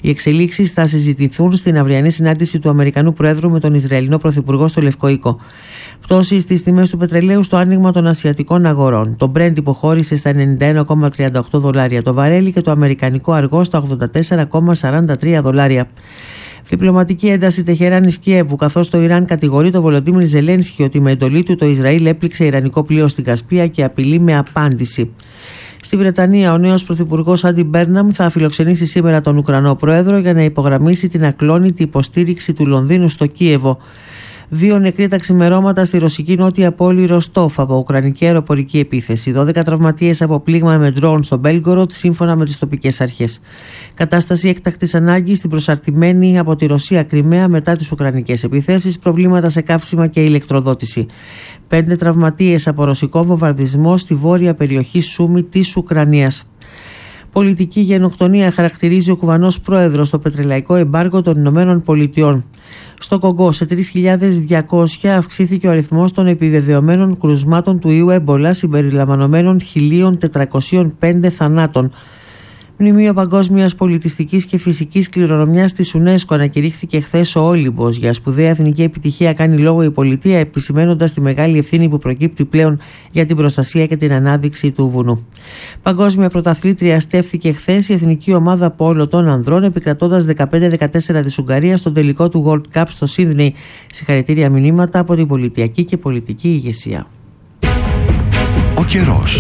Οι εξελίξεις θα συζητηθούν στην αυριανή συνάντηση του Αμερικανού Προέδρου με τον Ισραηλινό Πρωθυπουργό στο Λευκό Οίκο. Πτώση στις τιμές του πετρελαίου στο άνοιγμα των ασιατικών αγορών. Το Brent υποχώρησε στα $91,38 το βαρέλι και το αμερικανικό αργό στα $84,43. Διπλωματική ένταση Τεχεράνης Κιέβου, καθώς το Ιράν κατηγορεί το Βολοντίμιρ Ζελένσκι ότι με εντολή του το Ισραήλ έπληξε ιρανικό πλοίο στην Κασπία και απειλεί με απάντηση. Στη Βρετανία, ο νέος πρωθυπουργός Άντι Μπέρναμ θα φιλοξενήσει σήμερα τον Ουκρανό πρόεδρο για να υπογραμμίσει την ακλόνητη υποστήριξη του Λονδίνου στο Κίεβο. 2 νεκροί τα ξημερώματα στη ρωσική νότια πόλη Ροστόφ από ουκρανική αεροπορική επίθεση. 12 τραυματίες από πλήγμα με ντρόουν στο Μπέλγκοροτ, σύμφωνα με τις τοπικές αρχές. Κατάσταση έκτακτης ανάγκης στην προσαρτημένη από τη Ρωσία Κριμαία μετά τις ουκρανικές επιθέσεις, προβλήματα σε καύσιμα και ηλεκτροδότηση. 5 τραυματίες από ρωσικό βομβαρδισμό στη βόρεια περιοχή Σούμι της Ουκρανίας. Πολιτική γενοκτονία χαρακτηρίζει ο κουβανός πρόεδρος στο πετρελαϊκό εμπάργο των Ηνωμένων Πολιτειών. Στο Κογκό, σε 3.200 αυξήθηκε ο αριθμός των επιβεβαιωμένων κρουσμάτων του ιού έμπολα, συμπεριλαμβανομένων 1.405 θανάτων. Μνημείο Παγκόσμιας Πολιτιστικής και Φυσικής Κληρονομιάς της UNESCO ανακηρύχθηκε χθες ο Όλυμπος. Για σπουδαία εθνική επιτυχία κάνει λόγο η πολιτεία, επισημαίνοντας τη μεγάλη ευθύνη που προκύπτει πλέον για την προστασία και την ανάδειξη του βουνού. Παγκόσμια πρωταθλήτρια στέφθηκε χθες η εθνική ομάδα πόλο των ανδρών, επικρατώντας 15-14 της Ουγγαρίας στον τελικό του World Cup στο Σίδνεϊ. Συγχαρητήρια μηνύματα από την πολιτιακή και πολιτική ηγεσία. Ο καιρός.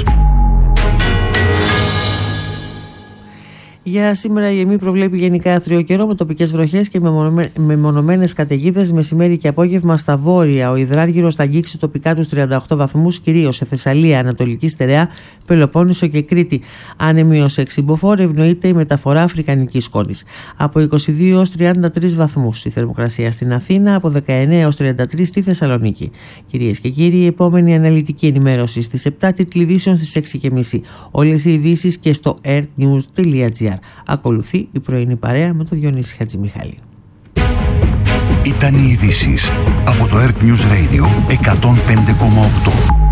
Για σήμερα η ΕΜΗ προβλέπει γενικά άθριο καιρό με τοπικές βροχές και μεμονωμένες καταιγίδες μεσημέρι και απόγευμα στα βόρεια. Ο υδράργυρος θα αγγίξει τοπικά τους 38 βαθμούς, κυρίως σε Θεσσαλία, Ανατολική Στερεά, Πελοπόννησο και Κρήτη. Άνεμη ως εξυμποφόρ ευνοείται η μεταφορά αφρικανικής σκόνης. Από 22 ως 33 βαθμούς η θερμοκρασία στην Αθήνα, από 19 ως 33 στη Θεσσαλονίκη. Κυρίες και κύριοι, η επόμενη αναλυτική ενημέρωση στις 7, τίτλοι ειδήσεων στις 6.30. Όλες οι ειδήσεις και στο airnews.gr. Ακολουθεί η πρωινή παρέα με τον Διονύση Χατζημιχάλη. Ήταν οι ειδήσεις από το Earth News Radio 105,8.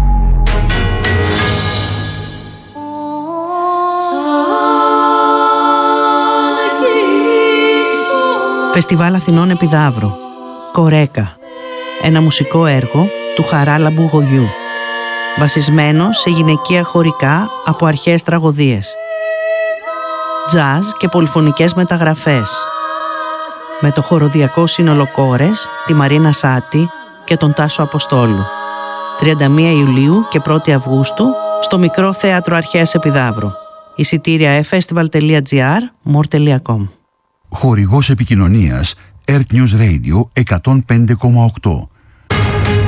Φεστιβάλ Αθηνών Επιδαύρου. Κορέκα. Ένα μουσικό έργο του Χαράλαμπου Γογιού, βασισμένο σε γυναικεία χωρικά από αρχαίες τραγωδίες. Τζαζ και πολυφωνικές μεταγραφές, με το χοροδιακό σύνολο Κόρες, τη Μαρίνα Σάτη και τον Τάσο Αποστόλου. 31 Ιουλίου και 1 Αυγούστου στο Μικρό Θέατρο Αρχαίας Επιδαύρου. Εισιτήρια festival.gr, more.com. Χορηγός επικοινωνίας Earth News Radio 105,8.